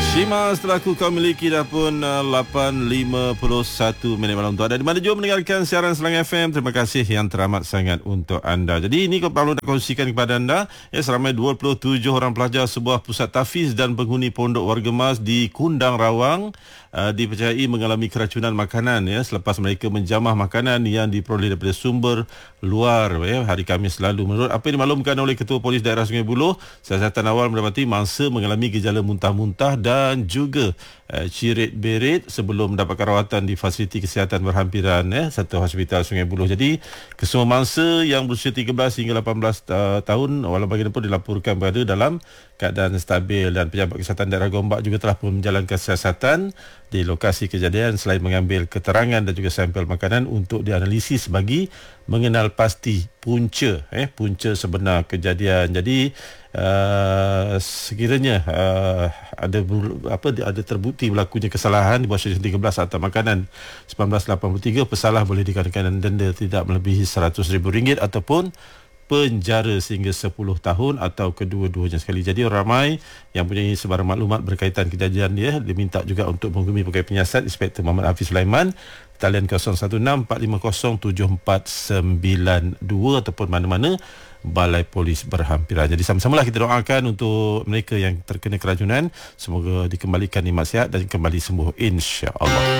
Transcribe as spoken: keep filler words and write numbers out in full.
Shima, setelah ku kau miliki dah pun uh, lapan lima puluh satu minit malam tu. Ada di mana jom mendengarkan siaran Selang F M. Terima kasih yang teramat sangat untuk anda. Jadi ini kau perlu nak kongsikan kepada anda, ya, seramai dua puluh tujuh orang pelajar sebuah pusat tahfiz dan penghuni pondok warga mas di Kundang Rawang uh, dipercayai mengalami keracunan makanan, ya, selepas mereka menjamah makanan yang diperoleh daripada sumber luar, ya, hari Khamis lalu. Menurut apa yang dimaklumkan oleh Ketua Polis Daerah Sungai Buloh, siasatan awal mendapati mangsa mengalami gejala muntah-muntah dan dan juga uh, cirit-berit sebelum mendapatkan rawatan di fasiliti kesihatan berhampiran, ya, satu hospital Sungai Buloh. Jadi kesemua mangsa yang berusia tiga belas hingga lapan belas uh, tahun walau bagaimanapun dilaporkan berada dalam keadaan stabil, dan Pejabat Kesihatan Daerah Gombak juga telah pun menjalankan siasatan di lokasi kejadian selain mengambil keterangan dan juga sampel makanan untuk dianalisis bagi mengenal pasti punca eh punca sebenar kejadian. Jadi uh, sekiranya uh, ada apa ada terbukti berlakunya kesalahan di bawah Seksyen tiga belas atau makanan seribu sembilan ratus lapan puluh tiga, pesalah boleh dikenakan denda tidak melebihi seratus ribu ringgit ataupun penjara sehingga sepuluh tahun atau kedua-duanya sekali. Jadi ramai yang punya sebarang maklumat berkaitan kejadian dia diminta juga untuk menghubungi Pegawai Penyiasat Inspektor Muhammad Hafiz Sulaiman, talian kosong satu enam empat lima kosong tujuh empat sembilan dua ataupun mana-mana Balai Polis berhampiran. Jadi sama-samalah kita doakan untuk mereka yang terkena keracunan, semoga dikembalikan nikmat sihat dan kembali sembuh insya-Allah.